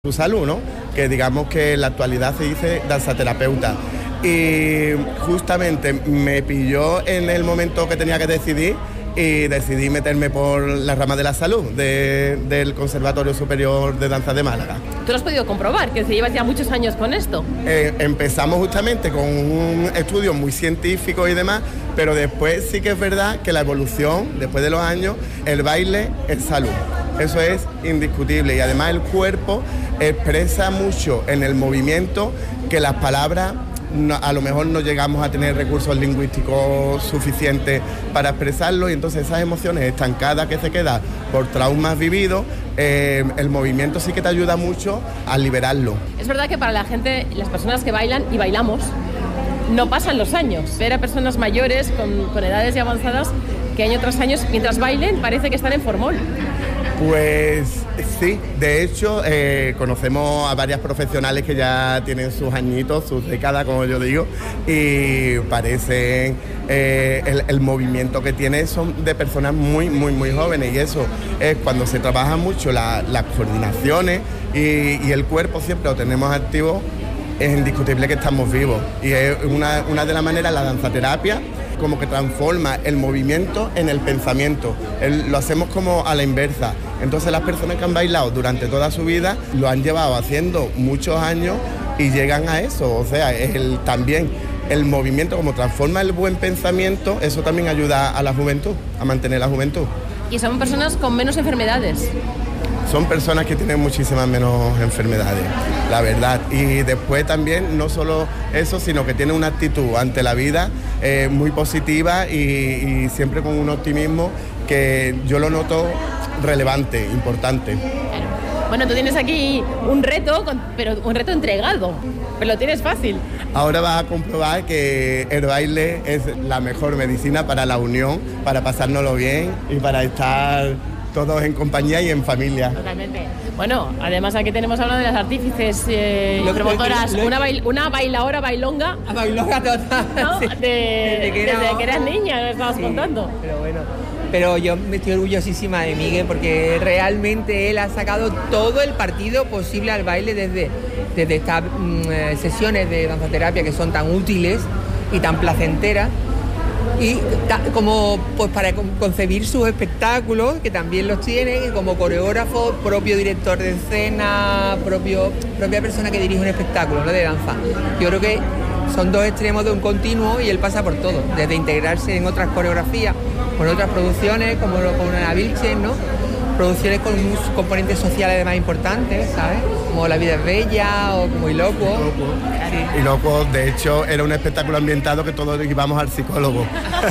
su salud, ¿no? Que digamos que en la actualidad se dice danzaterapeuta. Y justamente me pilló en el momento que tenía que decidir y decidí meterme por la rama de la salud del Conservatorio Superior de Danza de Málaga. ¿Tú lo has podido comprobar, que se llevas ya muchos años con esto? Empezamos justamente con un estudio muy científico y demás, pero después sí que es verdad que la evolución, después de los años, el baile es salud. Eso es indiscutible y además el cuerpo expresa mucho en el movimiento que las palabras a lo mejor no llegamos a tener recursos lingüísticos suficientes para expresarlo, y entonces esas emociones estancadas que se quedan por traumas vividos, el movimiento sí que te ayuda mucho a liberarlo. Es verdad que para la gente, las personas que bailan y bailamos, no pasan los años. Ver a personas mayores con edades ya avanzadas que año tras año, mientras bailen, parece que están en formol. Pues sí, de hecho conocemos a varias profesionales que ya tienen sus añitos, sus décadas, como yo digo, y parecen, el movimiento que tienen son de personas muy, muy, muy jóvenes, y eso es cuando se trabaja mucho las coordinaciones y el cuerpo siempre lo tenemos activo, es indiscutible que estamos vivos. Y es una de las maneras, la danzaterapia, como que transforma el movimiento en el pensamiento. Lo hacemos como a la inversa. Entonces las personas que han bailado durante toda su vida lo han llevado haciendo muchos años y llegan a eso. O sea, también el movimiento, como transforma el buen pensamiento, eso también ayuda a la juventud, a mantener la juventud. Y son personas con menos enfermedades. Son personas que tienen muchísimas menos enfermedades, la verdad. Y después también, no solo eso, sino que tienen una actitud ante la vida muy positiva y siempre con un optimismo que yo lo noto relevante, importante. Bueno, tú tienes aquí un reto, pero un reto entregado, pero lo tienes fácil. Ahora vas a comprobar que el baile es la mejor medicina para la unión, para pasárnoslo bien y para estar todos en compañía y en familia. Totalmente. Bueno, además aquí tenemos a una de las artífices y promotoras, una bailadora bailonga. A bailonga total. ¿No? Sí. Desde que eras niña, me estabas contando. Pero bueno, pero yo me estoy orgullosísima de Miguel porque realmente él ha sacado todo el partido posible al baile desde estas sesiones de danzaterapia que son tan útiles y tan placenteras. Y como pues para concebir sus espectáculos, que también los tiene, y como coreógrafo, propio director de escena, propia persona que dirige un espectáculo, ¿no?, de danza. Yo creo que son dos extremos de un continuo y él pasa por todo, desde integrarse en otras coreografías, con otras producciones, como Ana Vilchen, ¿no?, producciones con unos componentes sociales además importantes, ¿sabes? Como La vida es bella o como Ilocuo. Sí. Ilocuo, de hecho, era un espectáculo ambientado que todos íbamos al psicólogo.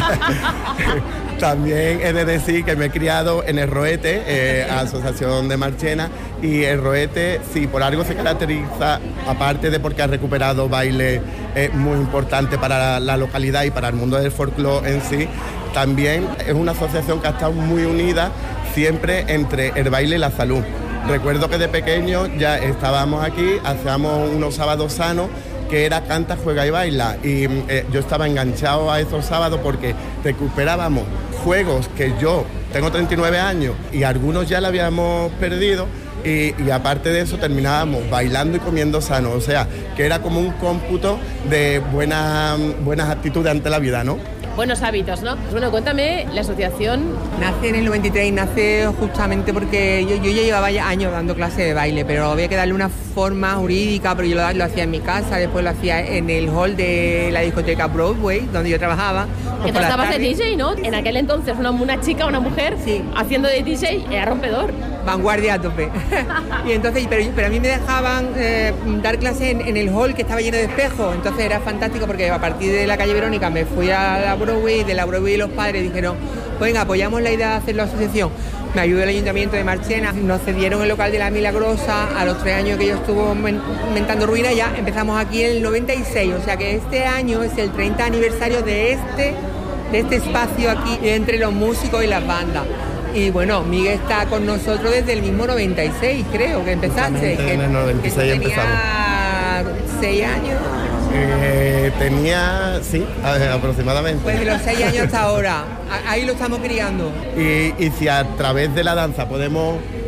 También he de decir que me he criado en El Roete, Asociación de Marchena, y El Roete, sí, por algo se caracteriza, aparte de porque ha recuperado baile muy importante para la localidad y para el mundo del folclore en sí, también es una asociación que ha estado muy unida siempre entre el baile y la salud. Recuerdo que de pequeño ya estábamos aquí, hacíamos unos sábados sanos, que era canta, juega y baila, y yo estaba enganchado a esos sábados porque recuperábamos juegos que yo tengo 39 años y algunos ya le habíamos perdido, y aparte de eso terminábamos bailando y comiendo sano, o sea, que era como un cómputo de buenas actitudes ante la vida, ¿no? Buenos hábitos, ¿no? Pues bueno, cuéntame, la asociación... Nace en el 93 y nace justamente porque yo ya llevaba años dando clases de baile, pero había que darle una forma jurídica, pero yo lo hacía en mi casa, después lo hacía en el hall de la discoteca Broadway, donde yo trabajaba. Que tú estabas de DJ, ¿no? En aquel entonces una chica, una mujer, sí, haciendo de DJ, era rompedor. Vanguardia a tope. Y entonces, pero a mí me dejaban dar clases en el hall que estaba lleno de espejos, entonces era fantástico porque a partir de la calle Verónica me fui a la Broadway, de la Broadway los padres dijeron, pues venga, apoyamos la idea de hacer la asociación. Me ayudó el Ayuntamiento de Marchena, nos cedieron el local de la Milagrosa, a los 3 años que yo estuve inventando ruinas, ya empezamos aquí en el 96, o sea que este año es el 30 aniversario de este espacio aquí entre los músicos y las bandas. Y bueno, Miguel está con nosotros desde el mismo 96, creo que empezaste. En el 96 empezamos. 6 años. Tenía, sí, aproximadamente. Pues de los 6 años hasta ahora, ahí lo estamos criando. Y si a través de la danza podemos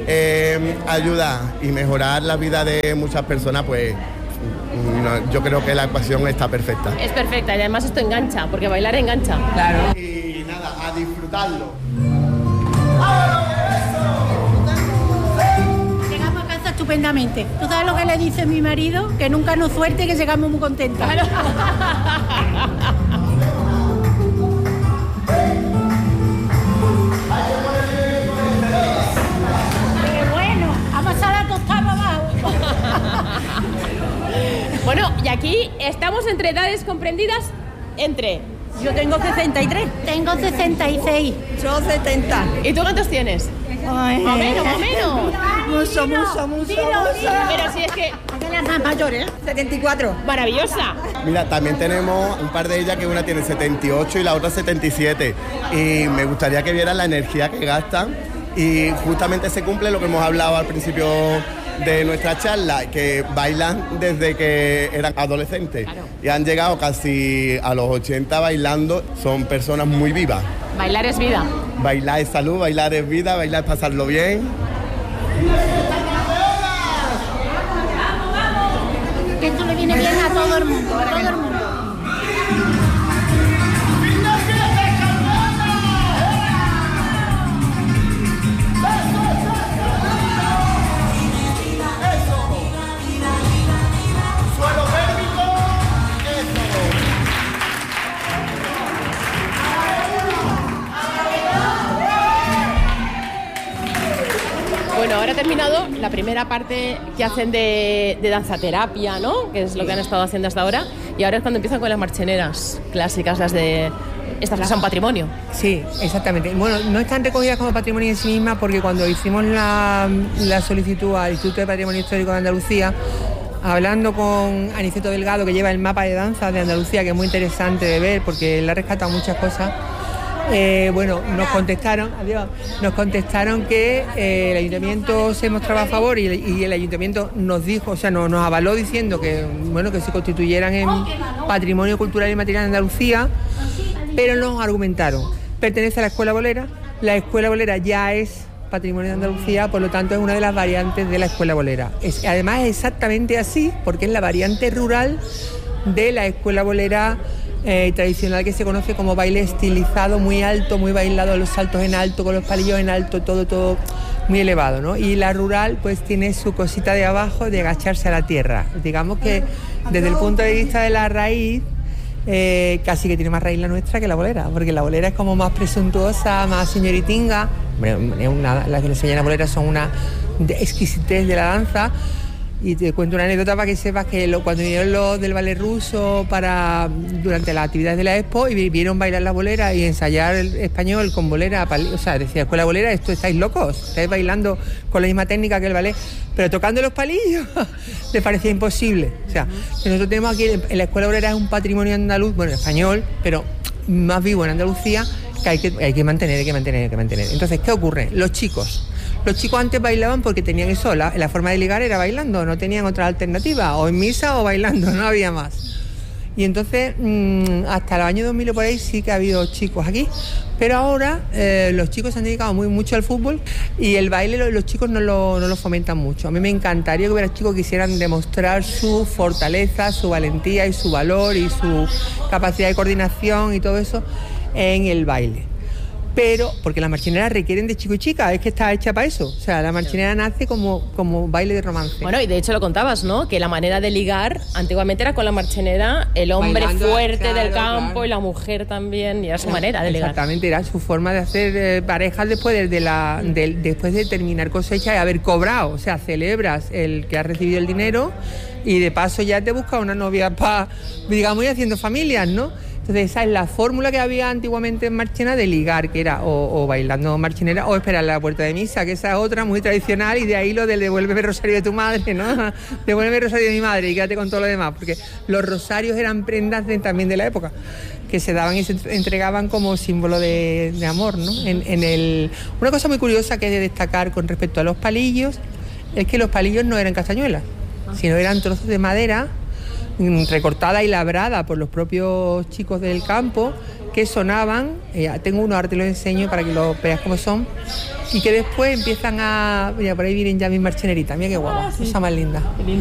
ayudar y mejorar la vida de muchas personas, pues yo creo que la ecuación está perfecta. Es perfecta y además esto engancha, porque bailar engancha. Claro. Y nada, a disfrutarlo. Llegamos a casa estupendamente. ¿Tú sabes lo que le dice mi marido? Que nunca nos suelte y que llegamos muy contentos. Claro. ¡Qué bueno! A pasar la tostada abajo. Bueno, y aquí estamos entre edades comprendidas entre... Yo tengo 63. Tengo 66. Yo 70. ¿Y tú cuántos tienes? Ay. Más o menos, más o menos. Mucho. Pero si es que... Las mayores. 74. Maravillosa. Mira, también tenemos un par de ellas que una tiene 78 y la otra 77. Y me gustaría que vieran la energía que gastan. Y justamente se cumple lo que hemos hablado al principio de nuestra charla, que bailan desde que eran adolescentes. Claro. Y han llegado casi a los 80 bailando. Son personas muy vivas. Bailar es vida. Bailar es salud, bailar es vida, bailar es pasarlo bien. Que esto le viene bien a todo el mundo. A todo el mundo. Bueno, ahora ha terminado la primera parte que hacen de danzaterapia, ¿no? Que es lo que han estado haciendo hasta ahora. Y ahora es cuando empiezan con las marcheneras clásicas, las de... Estas que son patrimonio. Sí, exactamente. Bueno, no están recogidas como patrimonio en sí mismas porque cuando hicimos la solicitud al Instituto de Patrimonio Histórico de Andalucía, hablando con Aniceto Delgado, que lleva el mapa de danza de Andalucía, que es muy interesante de ver porque él ha rescatado muchas cosas, nos contestaron que el ayuntamiento se mostraba a favor y el ayuntamiento nos dijo, o sea, nos avaló diciendo que se constituyeran en patrimonio cultural y material de Andalucía, pero nos argumentaron, pertenece a la Escuela Bolera, la Escuela Bolera ya es patrimonio de Andalucía, por lo tanto es una de las variantes de la Escuela Bolera. Además es exactamente así, porque es la variante rural de la Escuela Bolera tradicional, que se conoce como baile estilizado, muy alto, muy bailado, los saltos en alto, con los palillos en alto, todo muy elevado, ¿no? Y la rural pues tiene su cosita de abajo de agacharse a la tierra. Digamos que desde el punto de vista de la raíz, casi que tiene más raíz la nuestra que la bolera, porque la bolera es como más presuntuosa, más señoritinga. Las que le enseñan a bolera son una exquisitez de la danza. Y te cuento una anécdota para que sepas que cuando vinieron los del ballet ruso durante las actividades de la Expo y vieron bailar la bolera y ensayar el español con bolera, o sea, decía, escuela bolera, estáis locos, estáis bailando con la misma técnica que el ballet, pero tocando los palillos, les parecía imposible. O sea, que nosotros tenemos aquí, en la escuela bolera es un patrimonio andaluz, bueno, español, pero más vivo en Andalucía, que hay que mantener. Entonces, ¿qué ocurre? Los chicos antes bailaban porque tenían eso, la forma de ligar era bailando, no tenían otra alternativa, o en misa o bailando, no había más. Y entonces, hasta el año 2000 por ahí sí que ha habido chicos aquí, pero ahora los chicos se han dedicado mucho al fútbol y el baile los chicos no lo fomentan mucho. A mí me encantaría que hubiera chicos que quisieran demostrar su fortaleza, su valentía y su valor y su capacidad de coordinación y todo eso en el baile. Pero, porque las marchineras requieren de chico y chica, es que está hecha para eso. O sea, la marchinera nace como baile de romance. Bueno, y de hecho lo contabas, ¿no? Que la manera de ligar antiguamente era con la marchinera, el hombre bailando, fuerte del campo, claro. Y la mujer también, y era su manera de ligar. Exactamente, era su forma de hacer parejas después después de terminar cosecha y haber cobrado. O sea, celebras el que has recibido el dinero y de paso ya te buscas una novia para, digamos, ir haciendo familias, ¿no? Entonces esa es la fórmula que había antiguamente en Marchena de ligar, que era o bailando marchinera o esperar a la puerta de misa, que esa es otra muy tradicional, y de ahí lo del devuélveme el rosario de tu madre, ¿no? Devuélveme el rosario de mi madre y quédate con todo lo demás, porque los rosarios eran prendas también de la época, que se daban y se entregaban como símbolo de amor, ¿no? Una cosa muy curiosa que he de destacar con respecto a los palillos es que los palillos no eran castañuelas, sino eran trozos de madera recortada y labrada por los propios chicos del campo, que sonaban, tengo uno, ahora te lo enseño para que lo veas cómo son, y que después empiezan a... Mira, por ahí vienen ya mis marcheneritas, mira qué guapa, cosa más linda.